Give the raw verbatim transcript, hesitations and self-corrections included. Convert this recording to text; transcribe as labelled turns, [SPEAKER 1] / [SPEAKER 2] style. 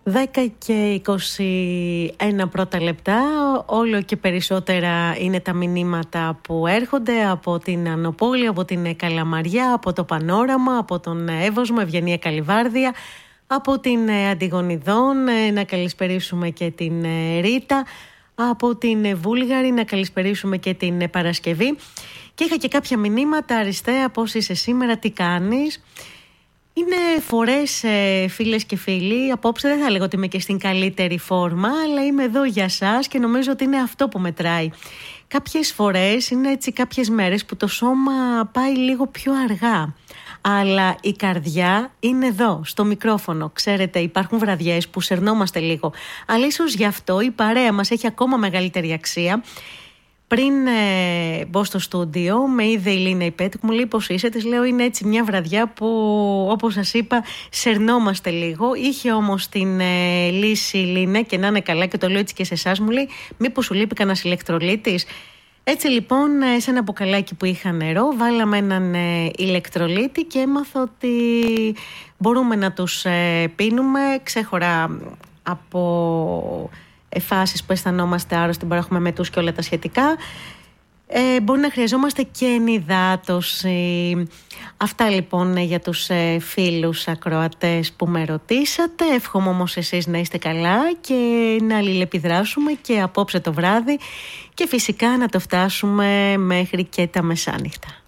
[SPEAKER 1] δέκα και είκοσι ένα πρώτα λεπτά, όλο και περισσότερα είναι τα μηνύματα που έρχονται από την Ανοπόλη, από την Καλαμαριά, από το Πανόραμα, από τον Εύωσμο, Ευγενία Καλιβάρδια, από την Αντιγονιδών, να καλησπερίσουμε και την Ρίτα, από την Βούλγαρη, να καλησπερίσουμε και την Παρασκευή. Και είχα και κάποια μηνύματα. Αριστεία, πώς είσαι σήμερα, τι κάνεις? Είναι φορές, φίλες και φίλοι, απόψε δεν θα λέγω ότι είμαι και στην καλύτερη φόρμα, αλλά είμαι εδώ για σας και νομίζω ότι είναι αυτό που μετράει. Κάποιες φορές είναι έτσι κάποιες μέρες που το σώμα πάει λίγο πιο αργά, αλλά η καρδιά είναι εδώ, στο μικρόφωνο. Ξέρετε, υπάρχουν βραδιές που σερνόμαστε λίγο, αλλά ίσως γι' αυτό η παρέα μας έχει ακόμα μεγαλύτερη αξία. Πριν ε, μπω στο στούντιο, με είδε η Λίνα η Πέτ, μου λέει πώς είσαι, της λέω είναι έτσι μια βραδιά που, όπως σας είπα, σερνόμαστε λίγο. Είχε όμως την ε, λύση η Λίνα, και να είναι καλά, και το λέω έτσι και σε εσάς, μου λέει μήπως σου λείπει κανένας ηλεκτρολίτης? Έτσι λοιπόν, σε ένα μπουκαλάκι που είχα νερό, βάλαμε έναν ε, ηλεκτρολίτη και έμαθα ότι μπορούμε να τους ε, πίνουμε ξέχωρα από φάσεις που αισθανόμαστε άρρωστοι, μπορεί να έχουμε μετούς και όλα τα σχετικά. Ε, μπορεί να χρειαζόμαστε και ενυδάτωση. Αυτά λοιπόν για τους ε, φίλους ακροατές που με ρωτήσατε. Εύχομαι όμως εσείς να είστε καλά και να αλληλεπιδράσουμε και απόψε το βράδυ και φυσικά να το φτάσουμε μέχρι και τα μεσάνυχτα.